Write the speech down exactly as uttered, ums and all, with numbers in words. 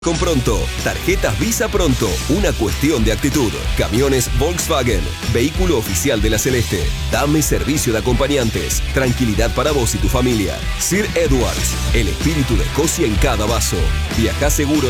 Con Pronto, tarjetas Visa Pronto, una cuestión de actitud. Camiones Volkswagen, vehículo oficial de la Celeste. Dame servicio de acompañantes, tranquilidad para vos y tu familia. Sir Edwards, el espíritu de Escocia en cada vaso. Viajá seguro.